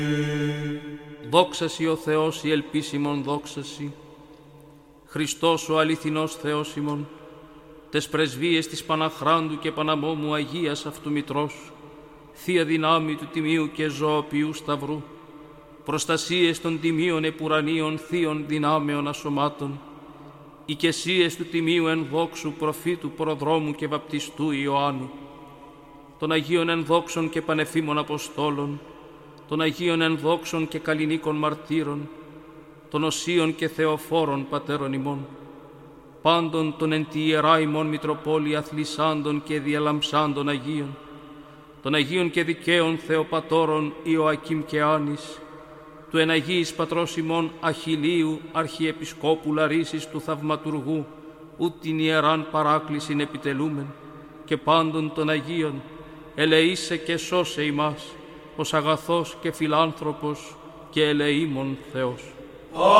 Δόξασι ο Θεός η ελπίσιμον δόξασι, Χριστός ο αληθινός Θεός ημών, τες πρεσβείες της Παναχράντου και Παναμόμου Αγίας αυτού Μητρός, Θεία δυνάμει του Τιμίου και Ζωοποιού Σταυρού, προστασίες των Τιμίων επουρανίων Θείων δυνάμεων ασωμάτων, οικεσίες του Τιμίου ενδόξου προφήτου προδρόμου και βαπτιστού Ιωάννου, των Αγίων ενδόξων και πανεφήμων Αποστόλων, των Αγίων ενδόξων και καλλινίκων μαρτύρων, των Οσίων και Θεοφόρων πατέρων ημών, πάντων των εν τη Ιερά ημών Μητροπόλη αθλισάντων και διαλαμψάντων Αγίων, των Αγίων και δικαίων Θεοπατώρων Ιωακήμ και Άνης, του εν Αγίης Πατρός ημών Αχιλίου Αρχιεπισκόπου Λαρίσης του Θαυματουργού, ου την Ιεράν παράκλησιν επιτελούμεν, και πάντων των Αγίων, ελεήσε και σώσε ημάς, ως αγαθός και φιλάνθρωπος και ελεήμων Θεός.